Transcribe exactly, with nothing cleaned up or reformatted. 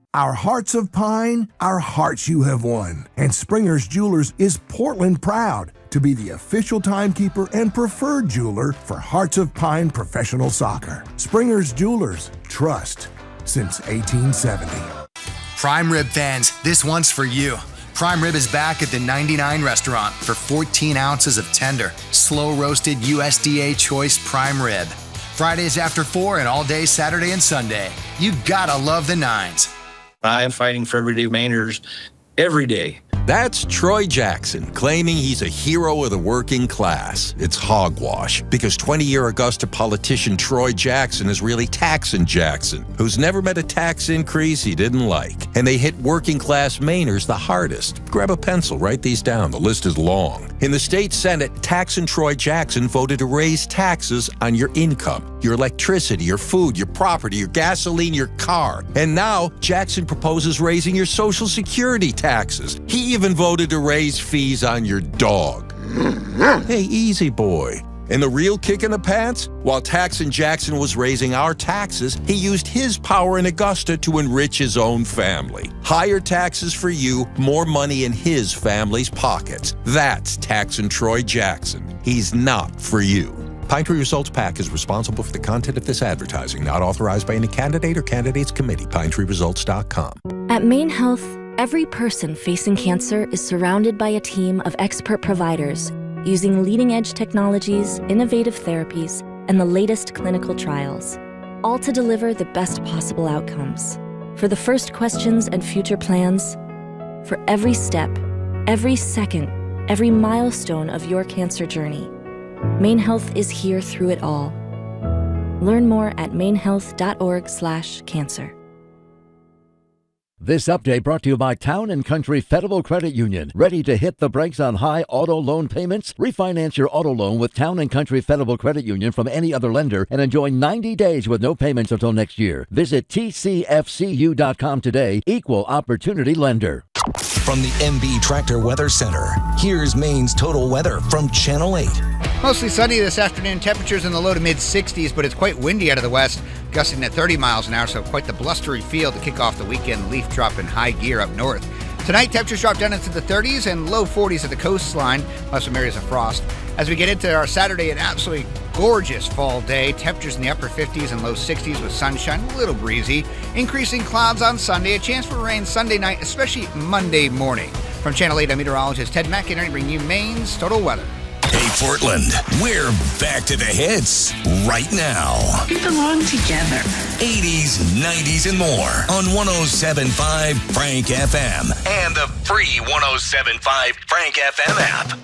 Our hearts of pine, our hearts you have won. And Springer's Jewelers is Portland proud to be the official timekeeper and preferred jeweler for Hearts of Pine professional soccer. Springer's Jewelers, trust since eighteen seventy. Prime Rib fans, this one's for you. Prime Rib is back at the ninety-nine restaurant for fourteen ounces of tender, slow-roasted U S D A choice prime rib. Fridays after four and all day Saturday and Sunday. You gotta love the nines. I am fighting for everyday Mainers every day. That's Troy Jackson, claiming he's a hero of the working class. It's hogwash, because twenty-year Augusta politician Troy Jackson is really Taxin' Jackson, who's never met a tax increase he didn't like. And they hit working class Mainers the hardest. Grab a pencil, write these down. The list is long. In the state Senate, Taxin' Troy Jackson voted to raise taxes on your income, your electricity, your food, your property, your gasoline, your car. And now, Jackson proposes raising your Social Security taxes. He even voted to raise fees on your dog. Hey, easy boy. And the real kick in the pants? While Taxin' Jackson was raising our taxes, he used his power in Augusta to enrich his own family. Higher taxes for you, more money in his family's pockets. That's Taxin' Troy Jackson. He's not for you. Pine Tree Results PAC is responsible for the content of this advertising, not authorized by any candidate or candidates committee. Pine Tree Results dot com. At Maine Health, every person facing cancer is surrounded by a team of expert providers using leading-edge technologies, innovative therapies, and the latest clinical trials, all to deliver the best possible outcomes. For the first questions and future plans, for every step, every second, every milestone of your cancer journey, Maine Health is here through it all. Learn more at maine health dot org slash cancer. This update brought to you by Town and Country Federal Credit Union. Ready to hit the brakes on high auto loan payments? Refinance your auto loan with Town and Country Federal Credit Union from any other lender and enjoy ninety days with no payments until next year. Visit T C F C U dot com today. Equal Opportunity Lender. From the M B Tractor Weather Center, here's Maine's total weather from Channel eight. Mostly sunny this afternoon, temperatures in the low to mid sixties, but it's quite windy out of the west, gusting at thirty miles an hour, so quite the blustery feel to kick off the weekend. Leaf drop in high gear up north. Tonight, temperatures drop down into the thirties and low forties at the coastline, plus some areas of frost. As we get into our Saturday, an absolutely gorgeous fall day. Temperatures in the upper fifties and low sixties with sunshine, a little breezy. Increasing clouds on Sunday, a chance for rain Sunday night, especially Monday morning. From Channel eight, I'm meteorologist Ted McInerney, bringing you Maine's Total Weather. Hey, Portland, we're back to the hits right now. We belong together. eighties, nineties, and more on one oh seven point five Frank F M and the free one oh seven point five Frank F M app.